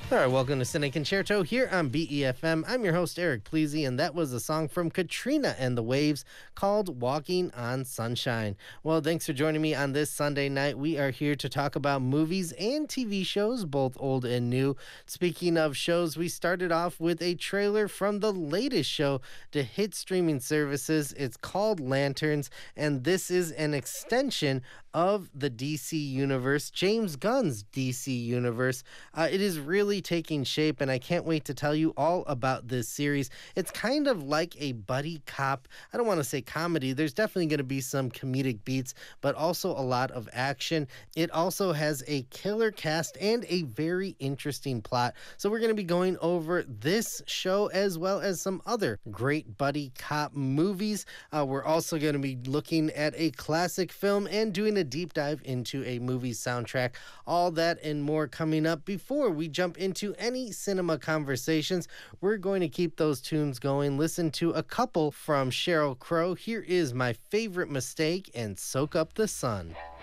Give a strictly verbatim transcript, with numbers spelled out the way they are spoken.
All right, welcome to Cine Concerto here on B E F M. I'm your host, Eric Pleasy, and that was a song from Katrina and the Waves called Walking on Sunshine. Well, thanks for joining me on this Sunday night. We are here to talk about movies and T V shows, both old and new. Speaking of shows, we started off with a trailer from the latest show to hit streaming services. It's called Lanterns, and this is an extension of the D C Universe, James Gunn's D C Universe. Uh, it is really taking shape, and I can't wait to tell you all about this series. It's kind of like a buddy cop. I don't want to say comedy. There's definitely going to be some comedic beats, but also a lot of action. It also has a killer cast and a very interesting plot. So we're going to be going over this show as well as some other great buddy cop movies. Uh, we're also going to be looking at a classic film and doing a deep dive into a movie soundtrack. All that and more coming up. Before we jump into any cinema conversations, we're going to keep those tunes going. Listen to a couple from Sheryl Crow. Here is My Favorite Mistake and Soak Up the Sun.